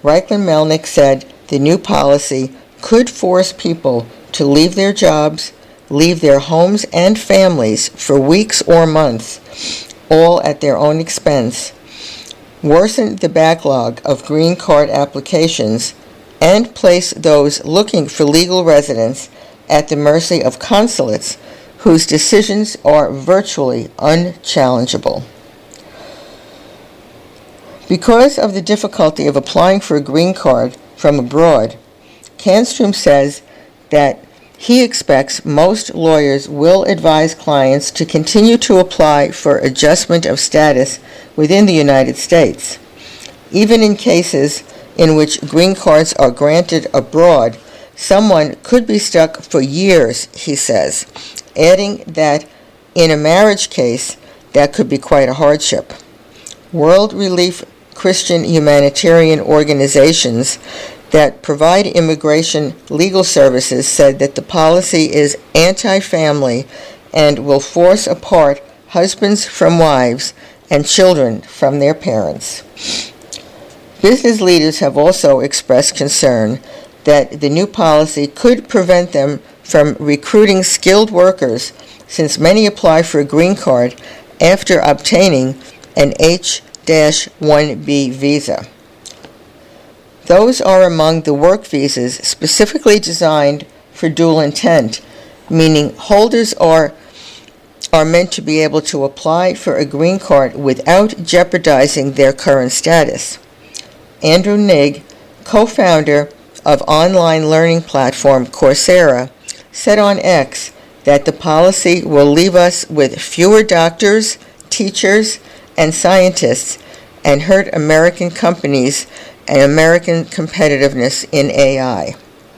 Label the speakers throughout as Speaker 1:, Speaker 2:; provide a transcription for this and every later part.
Speaker 1: Reichland Melnick said the new policy could force people to leave their jobs, leave their homes and families for weeks or months, all at their own expense, worsen the backlog of green card applications, and place those looking for legal residence at the mercy of consulates whose decisions are virtually unchallengeable. Because of the difficulty of applying for a green card from abroad, Canstrom says that he expects most lawyers will advise clients to continue to apply for adjustment of status within the United States. Even in cases in which green cards are granted abroad, someone could be stuck for years, he says, adding that in a marriage case, that could be quite a hardship. World Relief Christian humanitarian organizations that provide immigration legal services said that the policy is anti-family and will force apart husbands from wives and children from their parents. Business leaders have also expressed concern that the new policy could prevent them from recruiting skilled workers, since many apply for a green card after obtaining an H-1B visa. Those are among the work visas specifically designed for dual intent, meaning holders are meant to be able to apply for a green card without jeopardizing their current status. Andrew Ng, co-founder of online learning platform Coursera, said on X that the policy will leave us with fewer doctors, teachers, and scientists and hurt American companies and American competitiveness in AI.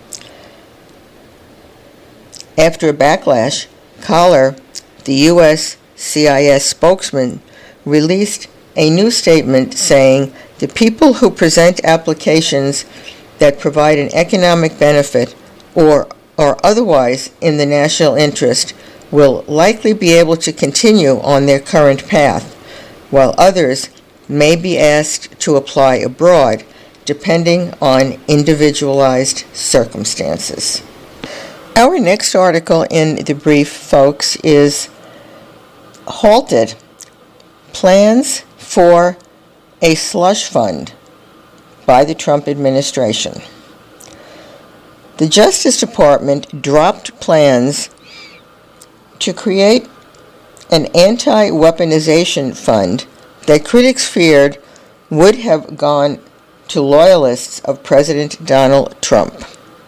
Speaker 1: After a backlash, Collar, the U.S. CIS spokesman, released a new statement saying the people who present applications that provide an economic benefit or are otherwise in the national interest will likely be able to continue on their current path, while others may be asked to apply abroad, depending on individualized circumstances. Our next article in the brief, folks, is Halted: Plans for a Slush Fund by the Trump administration. The Justice Department dropped plans to create an anti-weaponization fund that critics feared would have gone to loyalists of President Donald Trump.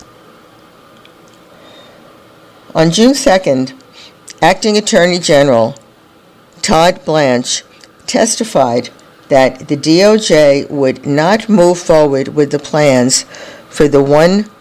Speaker 1: On June 2nd, Acting Attorney General Todd Blanche testified that the DOJ would not move forward with the plans for the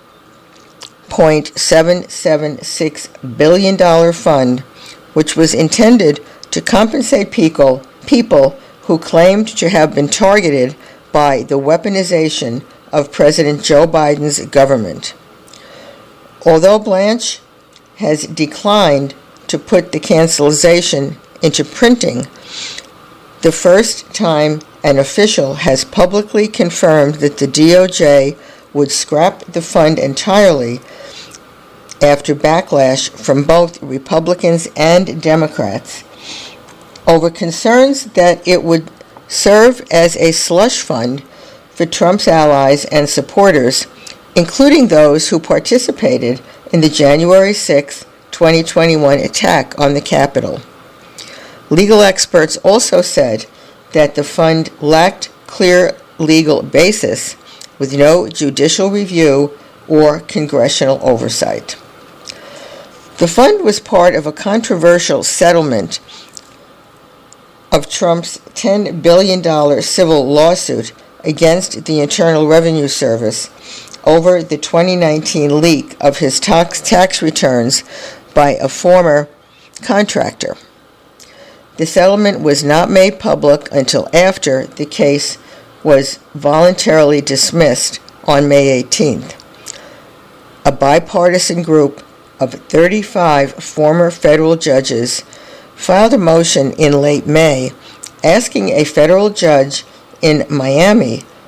Speaker 1: $1.776 billion fund, which was intended to compensate people who claimed to have been targeted by the weaponization of President Joe Biden's government. Although Blanche has declined to put the cancellation into printing, the first time an official has publicly confirmed that the DOJ would scrap the fund entirely after backlash from both Republicans and Democrats over concerns that it would serve as a slush fund for Trump's allies and supporters, including those who participated in the January 6, 2021 attack on the Capitol. Legal experts also said that the fund lacked clear legal basis, with no judicial review or congressional oversight. The fund was part of a controversial settlement of Trump's $10 billion civil lawsuit against the Internal Revenue Service over the 2019 leak of his tax returns by a former contractor. The settlement was not made public until after the case was voluntarily dismissed on May 18th. A bipartisan group of 35 former federal judges filed a motion in late May asking a federal judge in Miami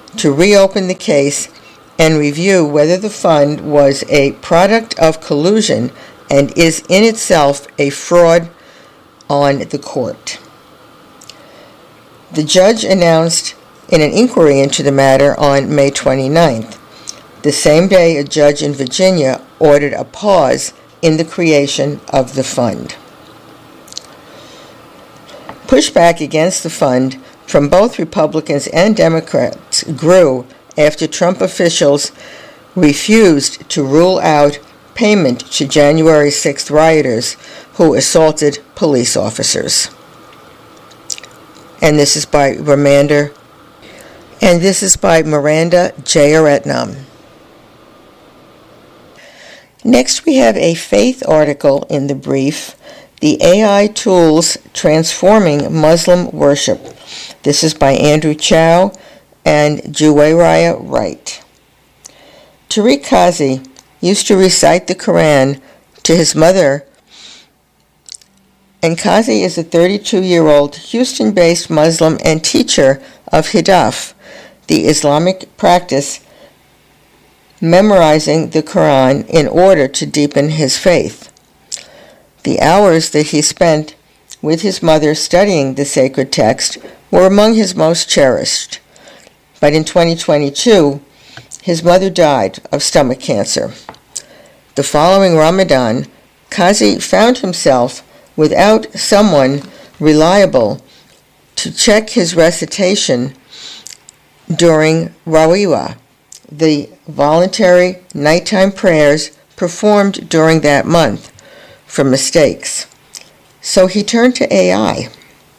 Speaker 1: to reopen the case and review whether the fund was a product of collusion and is in itself a fraud on the court. The judge announced in an inquiry into the matter on May 29th. The same day, a judge in Virginia ordered a pause in the creation of the fund. Pushback against the fund from both Republicans and Democrats grew after Trump officials refused to rule out payment to January 6th rioters who assaulted police officers. And this is by Miranda Jeyaretnam. Next, we have a faith article in the brief, The AI Tools Transforming Muslim Worship. This is by Andrew Chow and Juwairiya Wright. Tariq Kazi used to recite the Quran to his mother, and Kazi is a 32-year-old Houston-based Muslim and teacher of Hidaf, the Islamic practice, memorizing the Quran in order to deepen his faith. The hours that he spent with his mother studying the sacred text were among his most cherished. But in 2022, his mother died of stomach cancer. The following Ramadan, Kazi found himself without someone reliable to check his recitation during Rawiwa, the voluntary nighttime prayers performed during that month, for mistakes. So he turned to AI.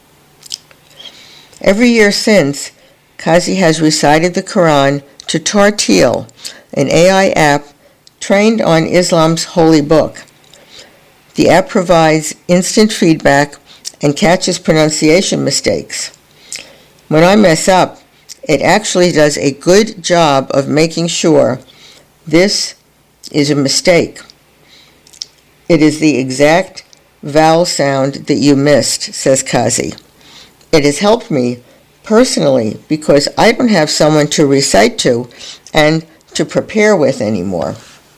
Speaker 1: Every year since, Kazi has recited the Quran to Tartil, an AI app trained on Islam's holy book. The app provides instant feedback and catches pronunciation mistakes. When I mess up, it actually does a good job of making sure this is a mistake. It is the exact vowel sound that you missed, says Kazi. It has helped me personally because I don't have someone to recite to and to prepare with anymore.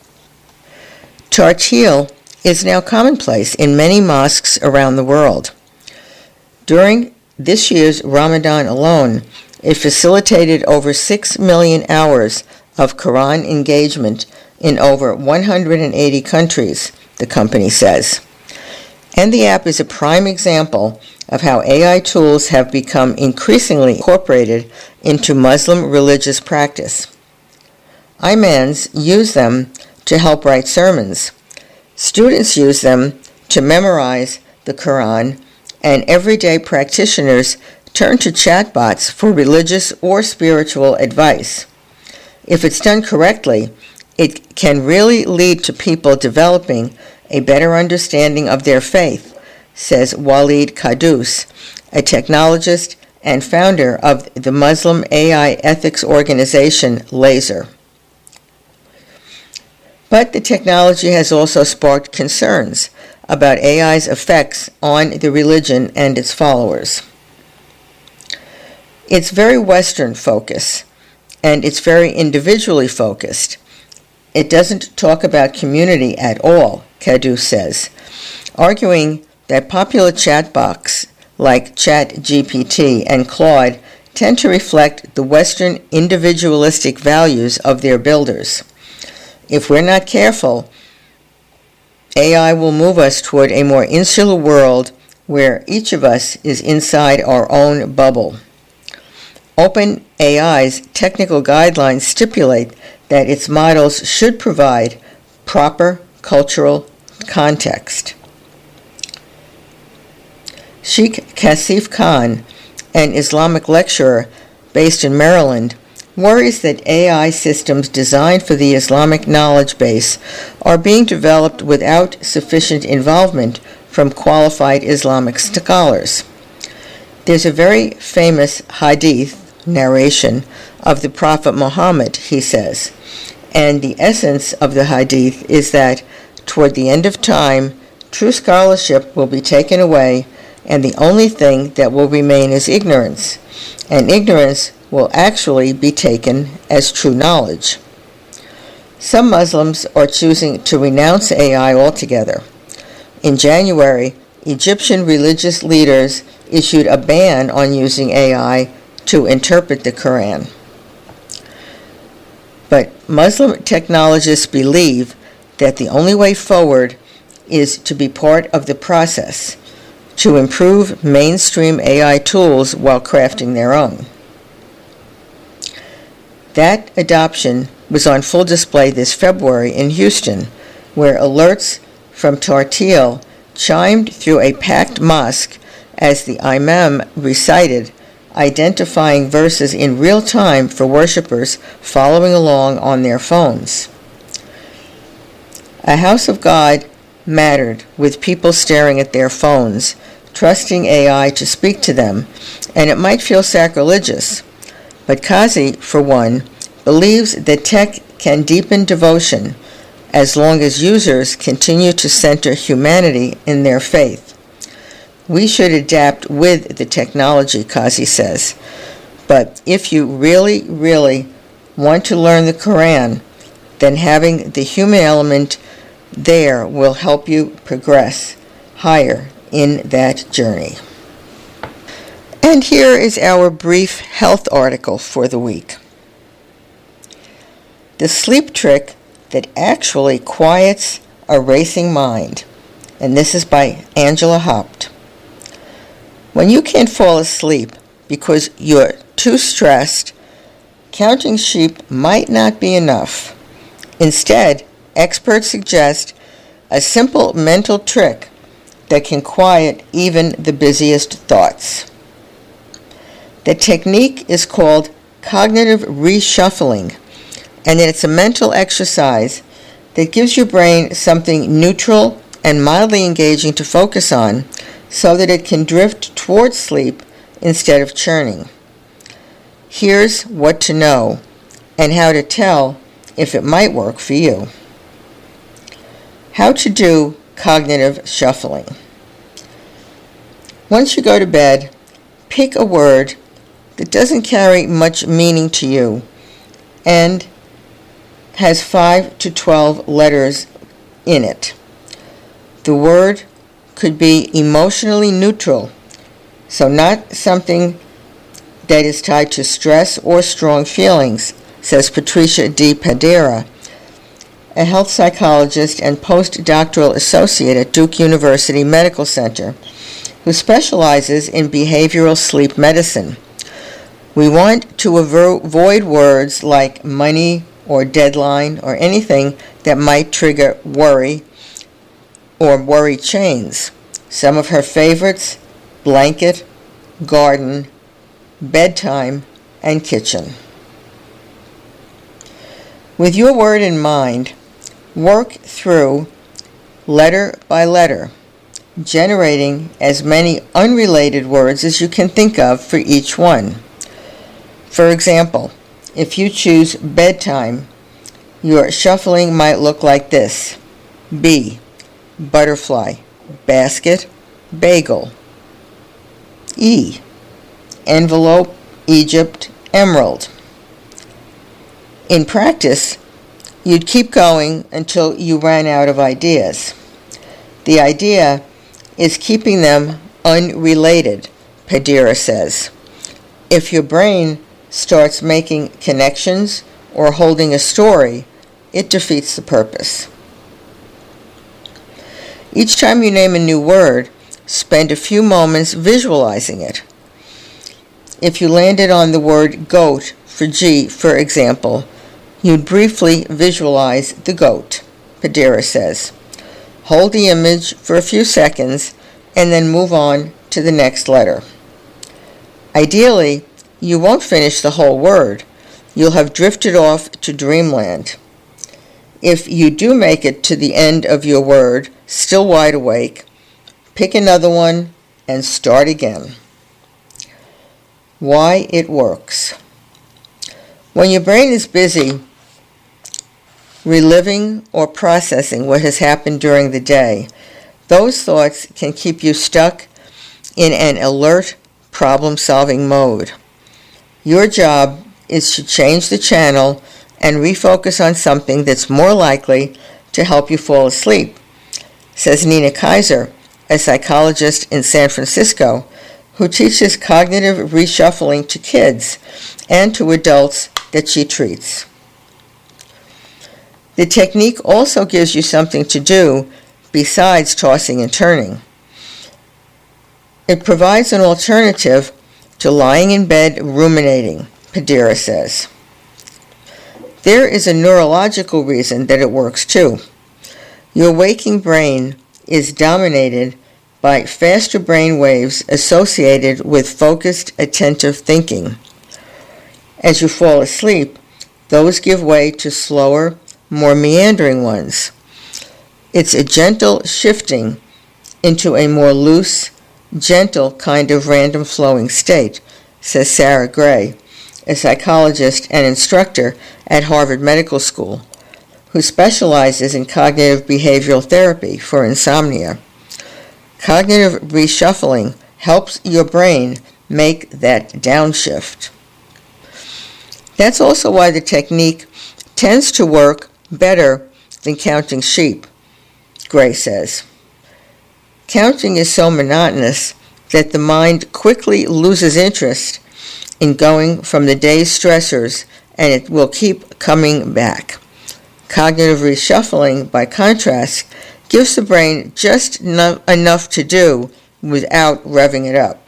Speaker 1: Tartil is now commonplace in many mosques around the world. During this year's Ramadan alone, it facilitated over 6 million hours of Quran engagement in over 180 countries, the company says. And the app is a prime example of how AI tools have become increasingly incorporated into Muslim religious practice. Imams use them to help write sermons. Students use them to memorize the Quran, and everyday practitioners turn to chatbots for religious or spiritual advice. If it's done correctly, it can really lead to people developing a better understanding of their faith, says Walid Qaddous, a technologist and founder of the Muslim AI ethics organization Laser. But the technology has also sparked concerns about AI's effects on the religion and its followers. It's very Western focused, and it's very individually focused. It doesn't talk about community at all, Qaddous says, arguing that popular chatbots like ChatGPT and Claude tend to reflect the Western individualistic values of their builders. If we're not careful, AI will move us toward a more insular world where each of us is inside our own bubble. OpenAI's technical guidelines stipulate that its models should provide proper cultural context. Sheikh Kasif Khan, an Islamic lecturer based in Maryland, worries that AI systems designed for the Islamic knowledge base are being developed without sufficient involvement from qualified Islamic scholars. There's a very famous hadith narration of the Prophet Muhammad, he says, and the essence of the hadith is that toward the end of time, true scholarship will be taken away, and the only thing that will remain is ignorance, and ignorance will actually be taken as true knowledge. Some Muslims are choosing to renounce AI altogether. In January, Egyptian religious leaders issued a ban on using AI to interpret the Quran. But Muslim technologists believe that the only way forward is to be part of the process, to improve mainstream AI tools while crafting their own. That adoption was on full display this February in Houston, where alerts from Tartil chimed through a packed mosque as the imam recited, identifying verses in real time for worshipers following along on their phones. A house of God mattered, with people staring at their phones, trusting AI to speak to them, and it might feel sacrilegious, but Kazi, for one, believes that tech can deepen devotion as long as users continue to center humanity in their faith. We should adapt with the technology, Kazi says, but if you really, really want to learn the Quran, then having the human element there will help you progress higher in that journey. And here is our brief health article for the week. The sleep trick that actually quiets a racing mind. And this is by Angela Haupt. When you can't fall asleep because you're too stressed, counting sheep might not be enough. Instead, experts suggest a simple mental trick that can quiet even the busiest thoughts. The technique is called cognitive reshuffling, and it's a mental exercise that gives your brain something neutral and mildly engaging to focus on so that it can drift towards sleep instead of churning. Here's what to know and how to tell if it might work for you. How to do cognitive shuffling. Once you go to bed, pick a word that doesn't carry much meaning to you and has 5 to 12 letters in it. The word could be emotionally neutral, so not something that is tied to stress or strong feelings, says Patricia D. Padera, a health psychologist and postdoctoral associate at Duke University Medical Center, who specializes in behavioral sleep medicine. We want to avoid words like money or deadline or anything that might trigger worry or worry chains. Some of her favorites: blanket, garden, bedtime, and kitchen. With your word in mind, work through letter by letter, generating as many unrelated words as you can think of for each one. For example, if you choose bedtime, your shuffling might look like this: B, butterfly, basket, bagel. E, envelope, Egypt, emerald. In practice, you'd keep going until you ran out of ideas. The idea is keeping them unrelated, Padera says. If your brain starts making connections or holding a story, it defeats the purpose. Each time you name a new word, spend a few moments visualizing it. If you landed on the word goat for G, for example, you'd briefly visualize the goat, Padera says. Hold the image for a few seconds and then move on to the next letter. Ideally, you won't finish the whole word. You'll have drifted off to dreamland. If you do make it to the end of your word, still wide awake, pick another one and start again. Why it works. When your brain is busy reliving or processing what has happened during the day, those thoughts can keep you stuck in an alert, problem-solving mode. Your job is to change the channel and refocus on something that's more likely to help you fall asleep, says Nina Kaiser, a psychologist in San Francisco who teaches cognitive reshuffling to kids and to adults that she treats. The technique also gives you something to do besides tossing and turning. It provides an alternative to lying in bed ruminating, Padera says. There is a neurological reason that it works too. Your waking brain is dominated by faster brain waves associated with focused, attentive thinking. As you fall asleep, those give way to slower, more meandering ones. It's a gentle shifting into a more loose, gentle kind of random flowing state, says Sarah Gray, a psychologist and instructor at Harvard Medical School, who specializes in cognitive behavioral therapy for insomnia. Cognitive reshuffling helps your brain make that downshift. That's also why the technique tends to work better than counting sheep, Gray says. Counting is so monotonous that the mind quickly loses interest in going from the day's stressors, and it will keep coming back. Cognitive reshuffling, by contrast, gives the brain just enough to do without revving it up.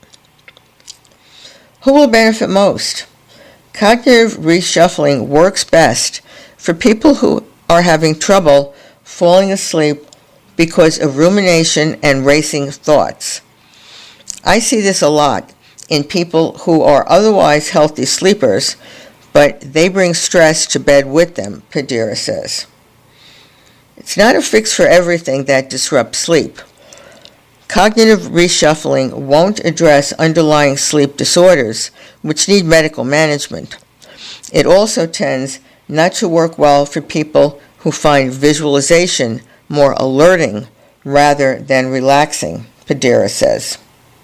Speaker 1: Who will benefit most? Cognitive reshuffling works best for people who are having trouble falling asleep because of rumination and racing thoughts. I see this a lot in people who are otherwise healthy sleepers, but they bring stress to bed with them, Padera says. It's not a fix for everything that disrupts sleep. Cognitive reshuffling won't address underlying sleep disorders, which need medical management. It also tends not to work well for people who find visualization more alerting rather than relaxing, Padera says.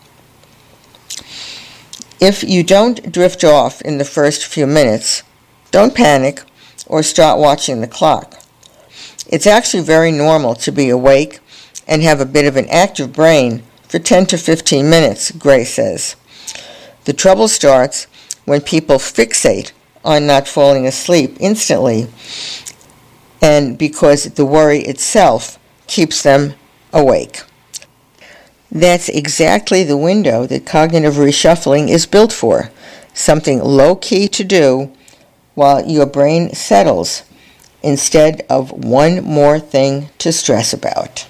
Speaker 1: If you don't drift off in the first few minutes, don't panic or start watching the clock. It's actually very normal to be awake and have a bit of an active brain for 10 to 15 minutes, Gray says. The trouble starts when people fixate on not falling asleep instantly, and because the worry itself keeps them awake. That's exactly the window that cognitive reshuffling is built for, something low-key to do while your brain settles, instead of one more thing to stress about.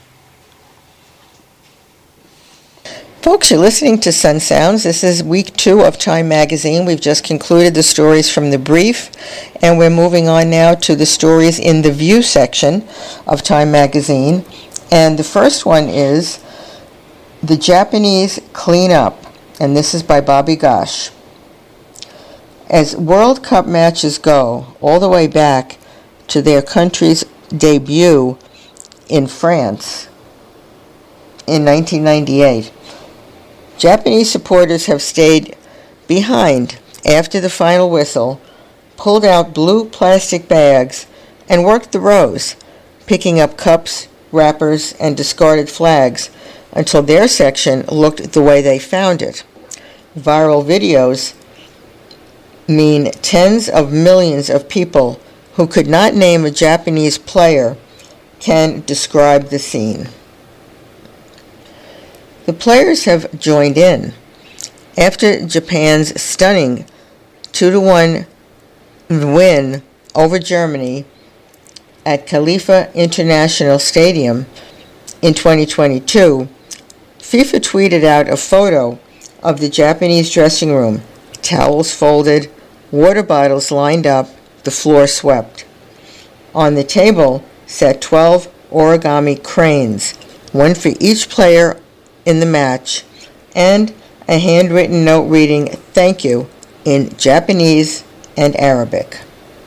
Speaker 1: Folks, you're listening to Sun Sounds. This is week 2 of Time Magazine. We've just concluded the stories from the brief, and we're moving on now to the stories in the View section of Time Magazine. And the first one is The Japanese Clean Up, and this is by Bobby Gosh. As World Cup matches go all the way back to their country's debut in France in 1998, Japanese supporters have stayed behind after the final whistle, pulled out blue plastic bags, and worked the rows, picking up cups, wrappers, and discarded flags until their section looked the way they found it. Viral videos mean tens of millions of people who could not name a Japanese player can describe the scene. The players have joined in. After Japan's stunning 2-1 win over Germany at Khalifa International Stadium in 2022, FIFA tweeted out a photo of the Japanese dressing room, towels folded, water bottles lined up, the floor swept. On the table sat 12 origami cranes, one for each player in the match, and a handwritten note reading "Thank you" in Japanese and Arabic.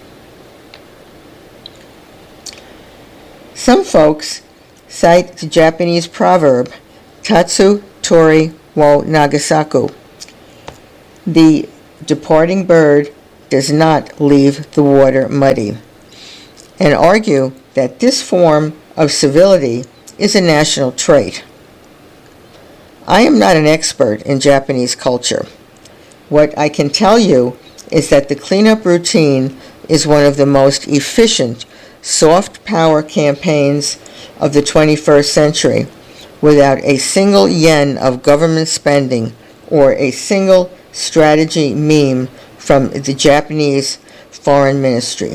Speaker 1: Some folks cite the Japanese proverb Tatsu Tori wo Nagasaku. The departing bird does not leave the water muddy, and argue that this form of civility is a national trait. I am not an expert in Japanese culture. What I can tell you is that the cleanup routine is one of the most efficient soft power campaigns of the 21st century, without a single yen of government spending or a single strategy meme from the Japanese Foreign Ministry.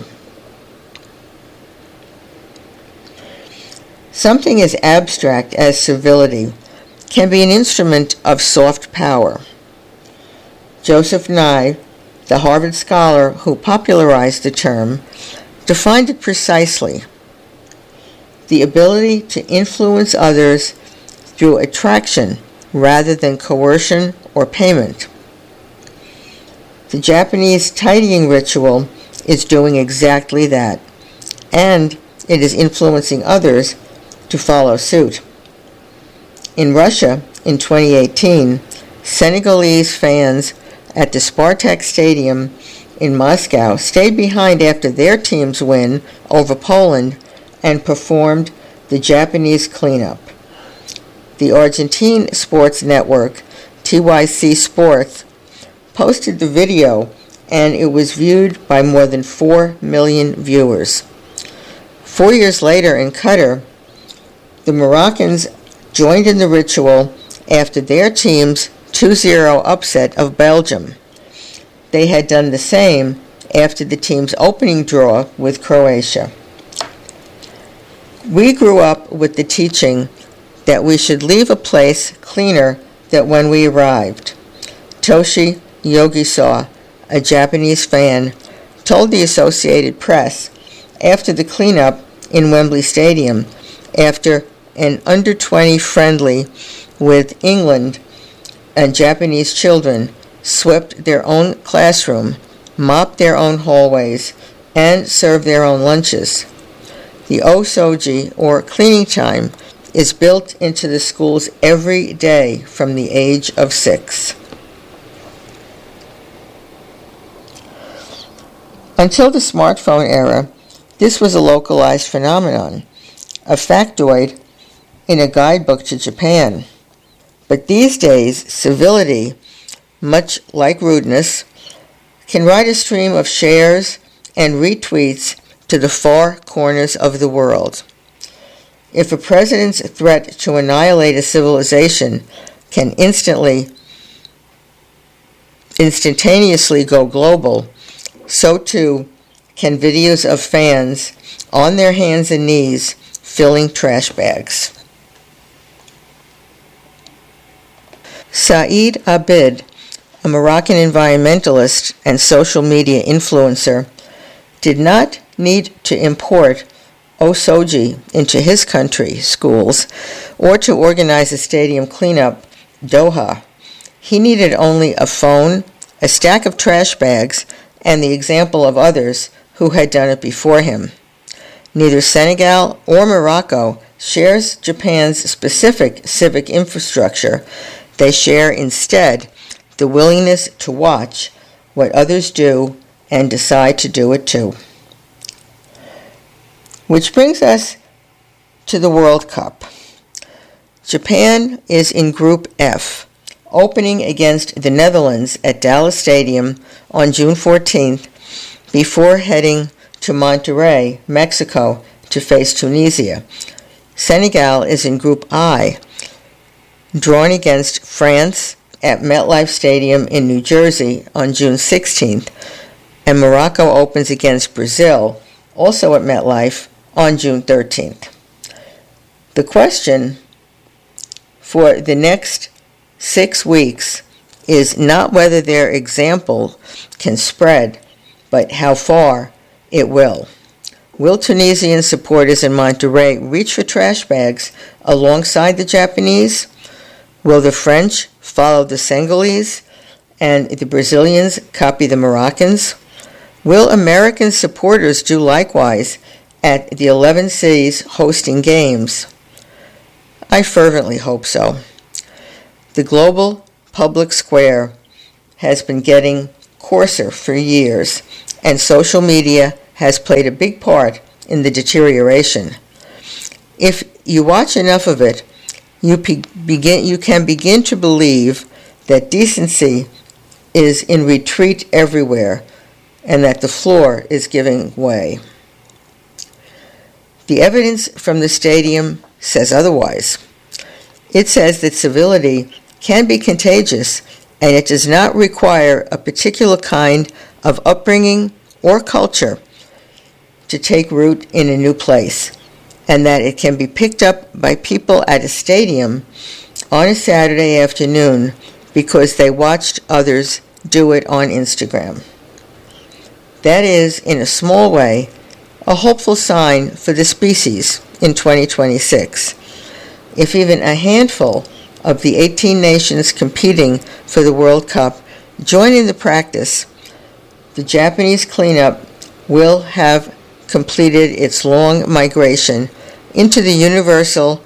Speaker 1: Something as abstract as civility can be an instrument of soft power. Joseph Nye, the Harvard scholar who popularized the term, defined it precisely: the ability to influence others through attraction rather than coercion or payment. The Japanese tidying ritual is doing exactly that, and it is influencing others to follow suit. In Russia, in 2018, Senegalese fans at the Spartak Stadium in Moscow stayed behind after their team's win over Poland and performed the Japanese cleanup. The Argentine sports network, TYC Sports, posted the video, and it was viewed by more than 4 million viewers. 4 years later in Qatar, the Moroccans joined in the ritual after their team's 2-0 upset of Belgium. They had done the same after the team's opening draw with Croatia. We grew up with the teaching that we should leave a place cleaner than when we arrived. Toshi Yogisawa, a Japanese fan, told the Associated Press after the cleanup in Wembley Stadium, after an under-20 friendly with England, and Japanese children swept their own classroom, mopped their own hallways, and served their own lunches. The osoji, or cleaning time, is built into the schools every day from the age of 6. Until the smartphone era, this was a localized phenomenon, a factoid in a guidebook to Japan. But these days, civility, much like rudeness, can ride a stream of shares and retweets to the far corners of the world. If a president's threat to annihilate a civilization can instantaneously go global, so too can videos of fans on their hands and knees filling trash bags. Saeed Abid, a Moroccan environmentalist and social media influencer, did not need to import osoji into his country schools or to organize a stadium cleanup, Doha. He needed only a phone, a stack of trash bags, and the example of others who had done it before him. Neither Senegal or Morocco shares Japan's specific civic infrastructure. They share instead the willingness to watch what others do and decide to do it too. Which brings us to the World Cup. Japan is in Group F, opening against the Netherlands at Dallas Stadium on June 14th before heading to Monterrey, Mexico, to face Tunisia. Senegal is in Group I, drawn against France at MetLife Stadium in New Jersey on June 16th, and Morocco opens against Brazil, also at MetLife, on June 13th. The question for the next 6 weeks is not whether their example can spread, but how far it will. Will Tunisian supporters in Monterrey reach for trash bags alongside the Japanese? Will the French follow the Senegalese and the Brazilians copy the Moroccans? Will American supporters do likewise at the 11 cities hosting games? I fervently hope so. The global public square has been getting coarser for years, and social media has played a big part in the deterioration. If you watch enough of it, you can begin to believe that decency is in retreat everywhere and that the floor is giving way. The evidence from the stadium says otherwise. It says that civility can be contagious and it does not require a particular kind of upbringing or culture to take root in a new place, and that it can be picked up by people at a stadium on a Saturday afternoon because they watched others do it on Instagram. That is, in a small way, a hopeful sign for the species in 2026. If even a handful of the 18 nations competing for the World Cup join in the practice, the Japanese cleanup will have completed its long migration into the universal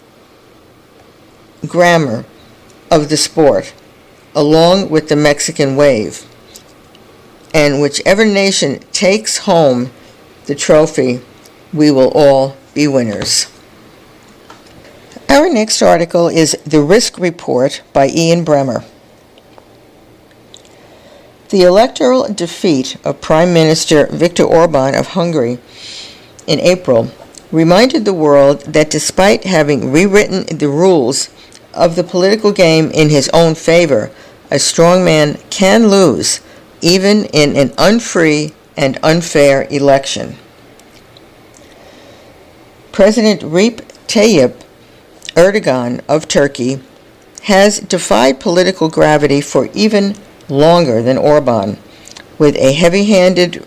Speaker 1: grammar of the sport, along with the Mexican wave. And whichever nation takes home the trophy, we will all be winners. Our next article is The Risk Report by Ian Bremmer. The electoral defeat of Prime Minister Viktor Orban of Hungary in April reminded the world that despite having rewritten the rules of the political game in his own favor, a strong man can lose even in an unfree and unfair election. President Recep Tayyip Erdogan of Turkey has defied political gravity for even longer than Orban, with a heavy-handed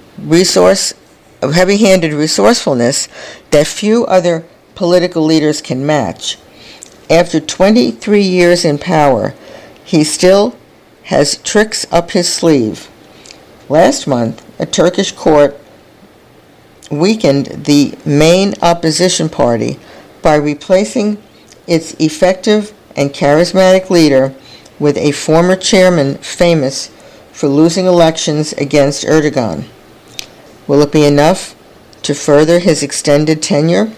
Speaker 1: resourcefulness that few other political leaders can match. After 23 years in power, he still has tricks up his sleeve. Last month, a Turkish court weakened the main opposition party by replacing its effective and charismatic leader with a former chairman famous for losing elections against Erdogan. Will it be enough to further his extended tenure?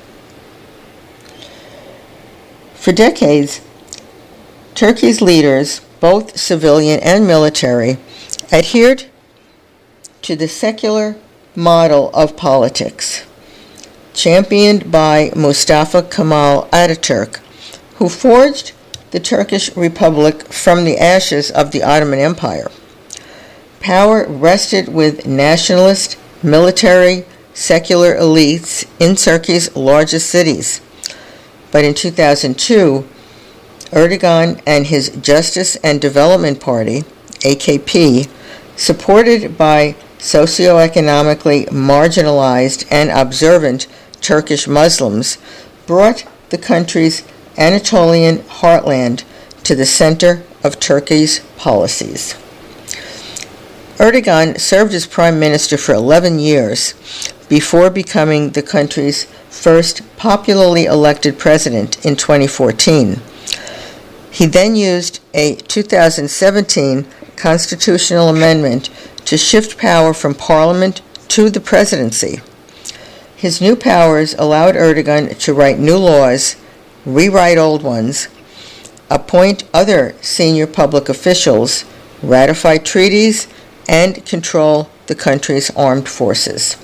Speaker 1: For decades, Turkey's leaders, both civilian and military, adhered to the secular model of politics, championed by Mustafa Kemal Ataturk, who forged the Turkish Republic from the ashes of the Ottoman Empire. Power rested with nationalist, military, secular elites in Turkey's largest cities. But in 2002, Erdogan and his Justice and Development Party, AKP, supported by socioeconomically marginalized and observant Turkish Muslims, brought the country's Anatolian heartland to the center of Turkey's policies. Erdogan served as prime minister for 11 years before becoming the country's first popularly elected president in 2014. He then used a 2017 constitutional amendment to shift power from parliament to the presidency. His new powers allowed Erdogan to write new laws, rewrite old ones, appoint other senior public officials, ratify treaties, and control the country's armed forces.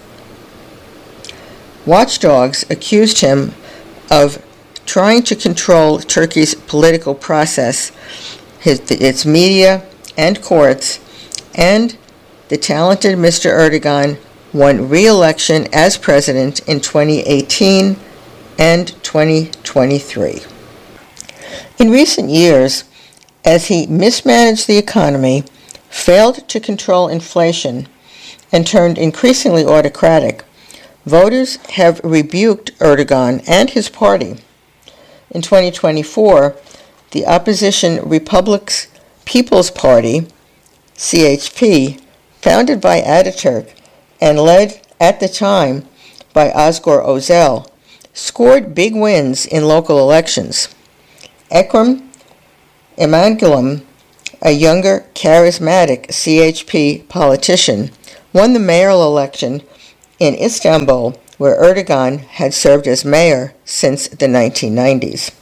Speaker 1: Watchdogs accused him of trying to control Turkey's political process, its media and courts, and the talented Mr. Erdogan won re-election as president in 2018 and 2023. In recent years, as he mismanaged the economy, failed to control inflation, and turned increasingly autocratic, voters have rebuked Erdogan and his party. In 2024, the opposition Republic's People's Party, CHP, founded by Ataturk and led at the time by Özgür Özel, scored big wins in local elections. Ekrem İmamoğlu a younger, charismatic CHP politician, won the mayoral election in Istanbul, where Erdogan had served as mayor since the 1990s.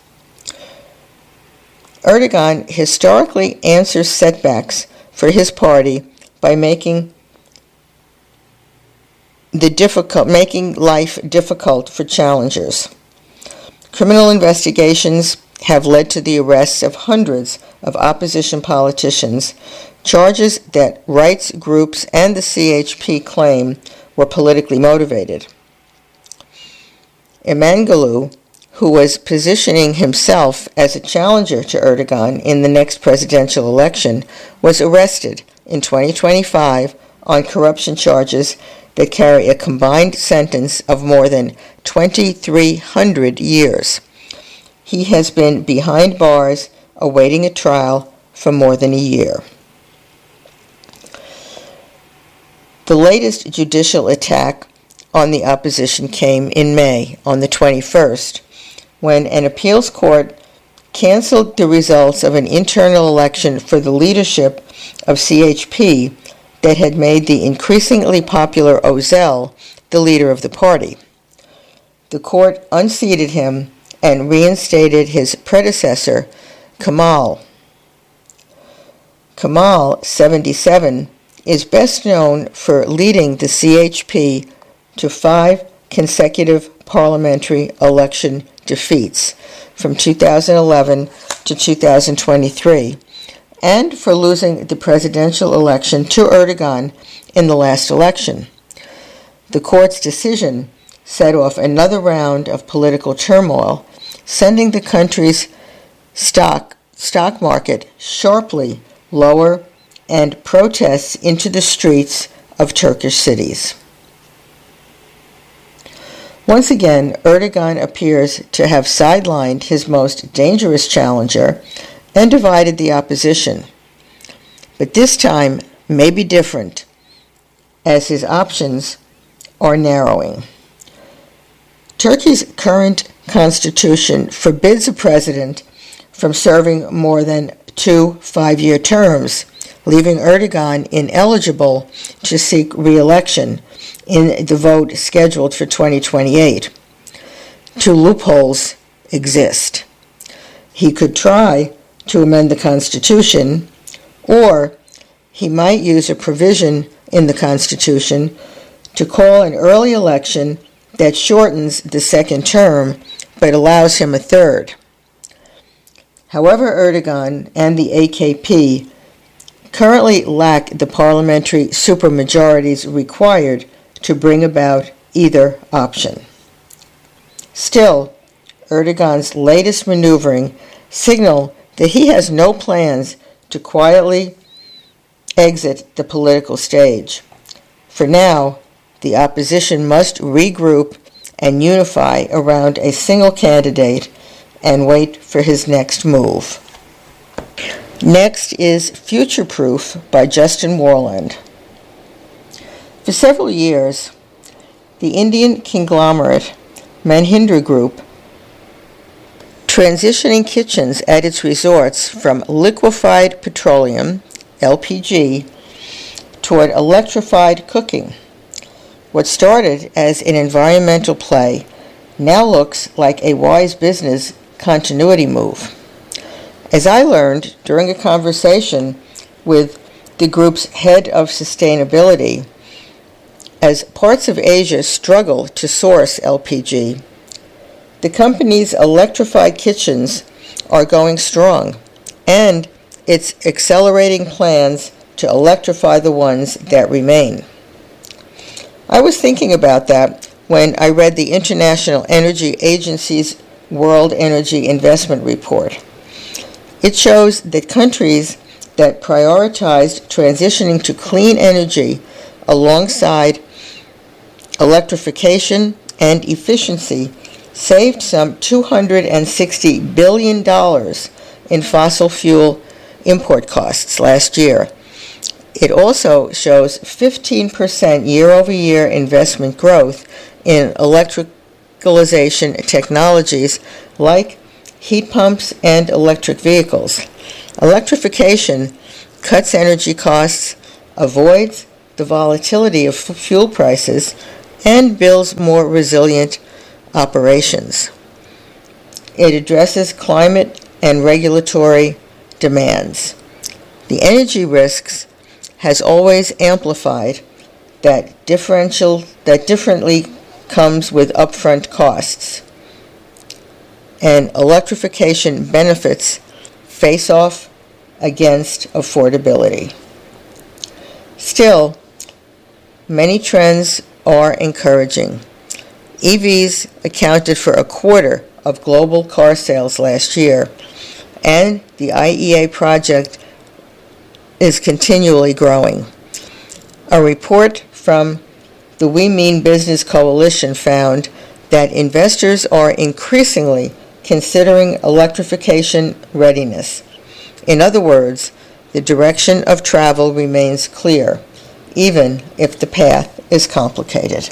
Speaker 1: Erdogan historically answers setbacks for his party by making life difficult for challengers. Criminal investigations have led to the arrests of hundreds of opposition politicians, charges that rights groups and the CHP claim were politically motivated. Imamoglu, who was positioning himself as a challenger to Erdogan in the next presidential election, was arrested in 2025 on corruption charges that carry a combined sentence of more than 2,300 years. He has been behind bars awaiting a trial for more than a year. The latest judicial attack on the opposition came in May, on the 21st, when an appeals court canceled the results of an internal election for the leadership of CHP that had made the increasingly popular Özel the leader of the party. The court unseated him and reinstated his predecessor, Kemal. Kemal, 77, is best known for leading the CHP to 5 consecutive parliamentary election defeats from 2011 to 2023, and for losing the presidential election to Erdogan in the last election. The court's decision set off another round of political turmoil, sending the country's stock market sharply lower and protests into the streets of Turkish cities. Once again, Erdogan appears to have sidelined his most dangerous challenger and divided the opposition. But this time may be different, as his options are narrowing. Turkey's current constitution forbids a president from serving more than 2 5-year terms, leaving Erdogan ineligible to seek re-election in the vote scheduled for 2028. 2 loopholes exist. He could try to amend the Constitution, or he might use a provision in the Constitution to call an early election that shortens the second term but allows him a third. However, Erdogan and the AKP currently lack the parliamentary supermajorities required to bring about either option. Still, Erdogan's latest maneuvering signal that he has no plans to quietly exit the political stage. For now, the opposition must regroup and unify around a single candidate and wait for his next move. Next is Future Proof by Justin Warland. For several years, the Indian conglomerate Mahindra Group, transitioning kitchens at its resorts from liquefied petroleum, LPG, toward electrified cooking. What started as an environmental play now looks like a wise business continuity move. As I learned during a conversation with the group's head of sustainability, as parts of Asia struggle to source LPG, the company's electrified kitchens are going strong, and it's accelerating plans to electrify the ones that remain. I was thinking about that when I read the International Energy Agency's World Energy Investment Report. It shows that countries that prioritized transitioning to clean energy alongside electrification and efficiency saved some $260 billion in fossil fuel import costs last year. It also shows 15% year-over-year investment growth in electricalization technologies like heat pumps and electric vehicles. Electrification cuts energy costs, avoids the volatility of fuel prices, and builds more resilient operations. It addresses climate and regulatory demands. The energy risks has always amplified that differently comes with upfront costs, and electrification benefits face off against affordability. Still, many trends are encouraging. EVs accounted for a quarter of global car sales last year, and the IEA project is continually growing. A report from the We Mean Business Coalition found that investors are increasingly considering electrification readiness. In other words, the direction of travel remains clear, even if the path is complicated.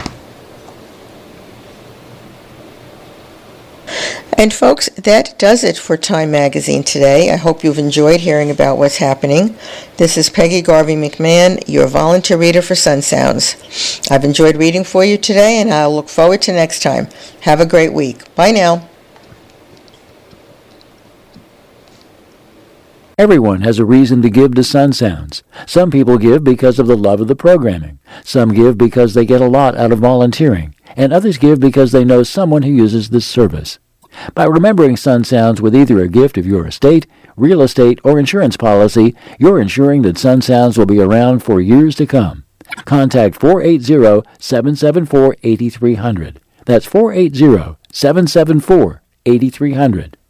Speaker 1: And folks, that does it for Time Magazine today. I hope you've enjoyed hearing about what's happening. This is Peggy Garvey McMahon, your volunteer reader for Sun Sounds. I've enjoyed reading for you today, and I'll look forward to next time. Have a great week. Bye now.
Speaker 2: Everyone has a reason to give to Sun Sounds. Some people give because of the love of the programming. Some give because they get a lot out of volunteering. And others give because they know someone who uses this service. By remembering Sun Sounds with either a gift of your estate, real estate, or insurance policy, you're ensuring that Sun Sounds will be around for years to come. Contact 480-774-8300. That's 480-774-8300.